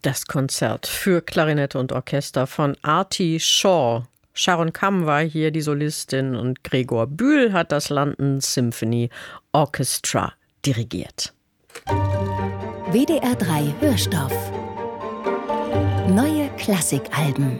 Das Konzert für Klarinette und Orchester von Artie Shaw. Sharon Kamm war hier die Solistin und Gregor Bühl hat das London Symphony Orchestra dirigiert. WDR 3 Hörstoff. Neue Klassikalben.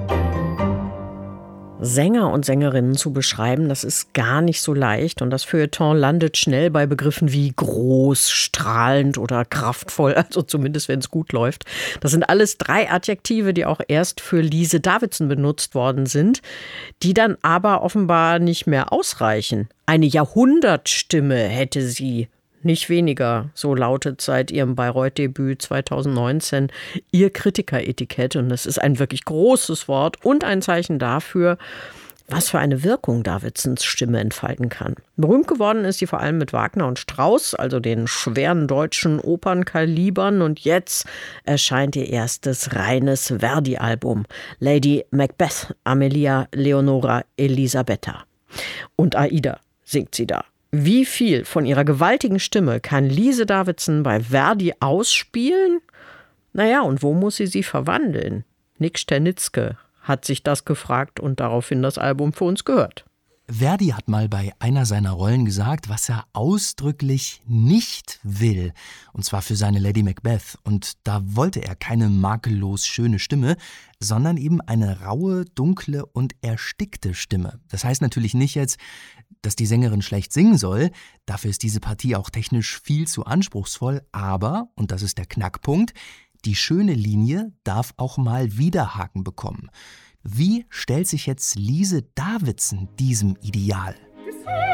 Sänger und Sängerinnen zu beschreiben, das ist gar nicht so leicht. Und das Feuilleton landet schnell bei Begriffen wie groß, strahlend oder kraftvoll, also zumindest wenn es gut läuft. Das sind alles 3 Adjektive, die auch erst für Lise Davidsen benutzt worden sind, die dann aber offenbar nicht mehr ausreichen. Eine Jahrhundertstimme hätte sie. Nicht weniger, so lautet seit ihrem Bayreuth-Debüt 2019 ihr Kritikeretikett. Und das ist ein wirklich großes Wort und ein Zeichen dafür, was für eine Wirkung Davidsens Stimme entfalten kann. Berühmt geworden ist sie vor allem mit Wagner und Strauss, also den schweren deutschen Opernkalibern. Und jetzt erscheint ihr erstes reines Verdi-Album, Lady Macbeth, Amelia Leonora Elisabetta. Und Aida singt sie da. Wie viel von ihrer gewaltigen Stimme kann Lise Davidsen bei Verdi ausspielen? Naja, und wo muss sie verwandeln? Nick Sternitzke hat sich das gefragt und daraufhin das Album für uns gehört. Verdi hat mal bei einer seiner Rollen gesagt, was er ausdrücklich nicht will. Und zwar für seine Lady Macbeth. Und da wollte er keine makellos schöne Stimme, sondern eben eine raue, dunkle und erstickte Stimme. Das heißt natürlich nicht jetzt, dass die Sängerin schlecht singen soll. Dafür ist diese Partie auch technisch viel zu anspruchsvoll. Aber, und das ist der Knackpunkt, die schöne Linie darf auch mal Widerhaken bekommen. Wie stellt sich jetzt Lise Davidsen diesem Ideal?